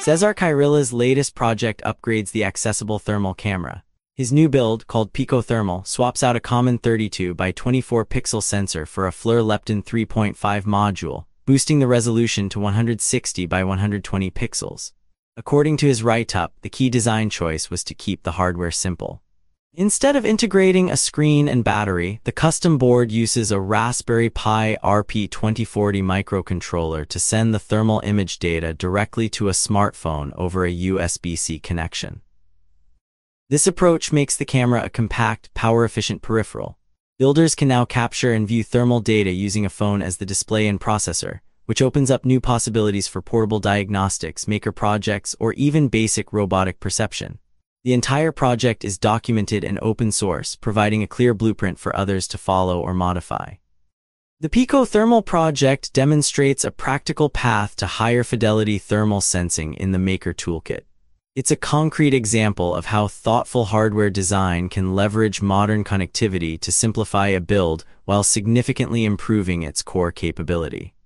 Cesar Kyrilla's latest project upgrades the accessible thermal camera. His new build, called Pico Thermal, swaps out a common 32 by 24 pixel sensor for a FLIR Lepton 3.5 module, boosting the resolution to 160 by 120 pixels. According to his write-up, the key design choice was to keep the hardware simple. Instead of integrating a screen and battery, the custom board uses a Raspberry Pi RP2040 microcontroller to send the thermal image data directly to a smartphone over a USB-C connection. This approach makes the camera a compact, power-efficient peripheral. Builders can now capture and view thermal data using a phone as the display and processor, which opens up new possibilities for portable diagnostics, maker projects, or even basic robotic perception. The entire project is documented and open source, providing a clear blueprint for others to follow or modify. The Pico Thermal project demonstrates a practical path to higher fidelity thermal sensing in the Maker toolkit. It's a concrete example of how thoughtful hardware design can leverage modern connectivity to simplify a build while significantly improving its core capability.